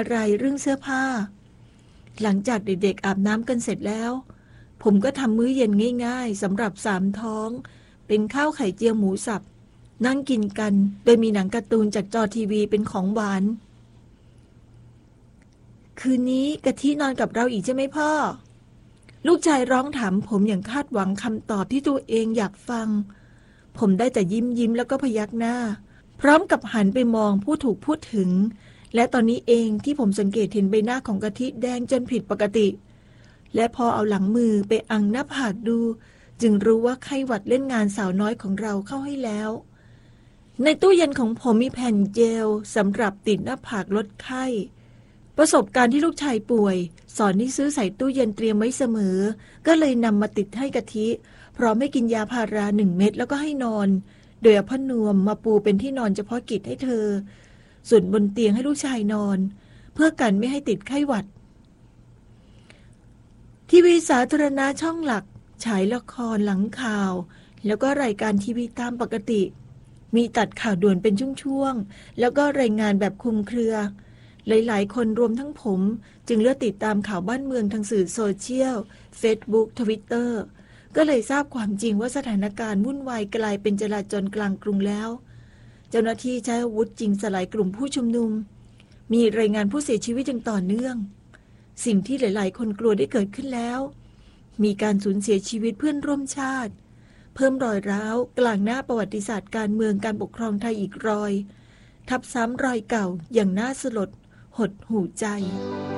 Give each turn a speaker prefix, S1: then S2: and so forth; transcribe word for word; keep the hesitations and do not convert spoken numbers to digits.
S1: อะไรเรื่องเสื้อผ้าหลังจากเด็กๆอาบน้ำกันเสร็จแล้วผมก็ทำมื้อเย็นง่ายๆสำหรับสามท้องเป็นข้าวไข่เจียวหมูสับนั่งกินกันโดยมีหนังการ์ตูนจากจอทีวีเป็นของหวานคืนนี้กะทินอนกับเราอีกใช่ไหมพ่อลูกชายร้องถามผมอย่างคาดหวังคำตอบที่ตัวเองอยากฟังผมได้แต่ยิ้มยิ้มแล้วก็พยักหน้าพร้อมกับหันไปมองผู้ถูกพูดถึงและตอนนี้เองที่ผมสังเกตเห็นใบหน้าของกะทิแดงจนผิดปกติและพอเอาหลังมือไปอังหน้าผากดูจึงรู้ว่าไข้หวัดเล่นงานสาวน้อยของเราเข้าให้แล้วในตู้เย็นของผมมีแผ่นเจลสำหรับติดหน้าผากลดไข้ประสบการณ์ที่ลูกชายป่วยสอนให้ซื้อใส่ตู้เย็นเตรียมไว้เสมอก็เลยนำมาติดให้กะทิพร้อมให้กินยาพาราหนึ่งเม็ดแล้วก็ให้นอนโดยเอาผ้านวมมาปูเป็นที่นอนเฉพาะกิจให้เธอส่วนบนเตียงให้ลูกชายนอนเพื่อกันไม่ให้ติดไข้หวัดทีวีสาธารณะช่องหลักฉายละครหลังข่าวแล้วก็รายการทีวีตามปกติมีตัดข่าวด่วนเป็นช่วงๆแล้วก็รายงานแบบคลุมเครือหลายๆคนรวมทั้งผมจึงเลือกติดตามข่าวบ้านเมืองทางสื่อโซเชียล Facebook Twitter ก็เลยทราบความจริงว่าสถานการณ์วุ่นวายกลายเป็นจลาจลกลางกรุงแล้วเจ้าหน้าที่ใช้อาวุธจริงสลายกลุ่มผู้ชุมนุมมีรายงานผู้เสียชีวิตอย่างต่อเนื่องสิ่งที่หลายๆคนกลัวได้เกิดขึ้นแล้วมีการสูญเสียชีวิตเพื่อนร่วมชาติเพิ่มรอยร้าวกลางหน้าประวัติศาสตร์การเมืองการปกครองไทยอีกรอยทับซ้ำรอยเก่าอย่างน่าสลดหดหู่ใจ